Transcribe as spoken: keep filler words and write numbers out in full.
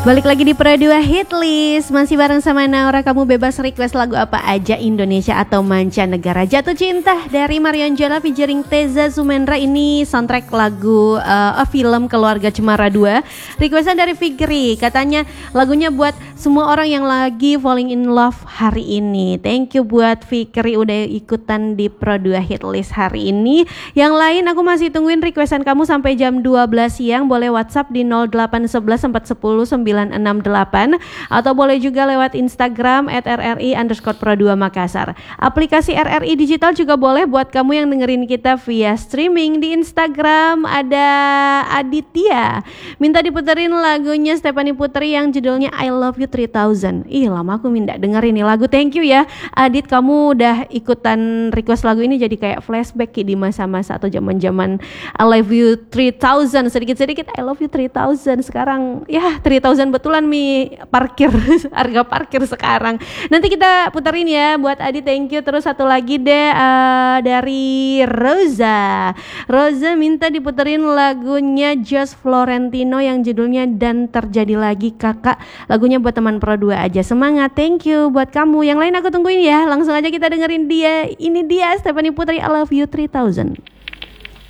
Balik lagi di Pro dua Hit List. Masih bareng sama Naura. Kamu bebas request lagu apa aja, Indonesia atau mancanegara. Jatuh Cinta dari Marion Jola featuring Teza Sumendra. Ini soundtrack lagu uh, film Keluarga Cemara dua. Requestan dari Fikri. Katanya lagunya buat semua orang yang lagi falling in love hari ini. Thank you buat Fikri udah ikutan di Pro dua Hit List hari ini. Yang lain aku masih tungguin requestan kamu sampai jam dua belas siang. Boleh WhatsApp di nol delapan satu satu empat satu nol sembilan enam delapan atau boleh juga lewat Instagram at R R I underscore Pro dua Makassar. Aplikasi R R I Digital juga boleh buat kamu yang dengerin kita via streaming. Di Instagram ada Aditya minta diputerin lagunya Stephanie Putri yang judulnya I Love You three thousand. Ih, lama aku minta dengerin ini lagu. Thank you ya Adit, kamu udah ikutan request lagu ini jadi kayak flashback di masa-masa atau zaman-zaman I Love You three thousand. Sedikit-sedikit I Love You three thousand. Sekarang ya three thousand betulan mi parkir harga parkir sekarang. Nanti kita puterin ya buat Adi, thank you. Terus satu lagi deh uh, dari Rosa. Rosa minta diputerin lagunya Josh Florentino yang judulnya Dan Terjadi Lagi Kakak. Lagunya buat teman Pro dua aja. Semangat, thank you buat kamu. Yang lain aku tungguin ya. Langsung aja kita dengerin dia. Ini dia Stephanie Putri I Love You three thousand.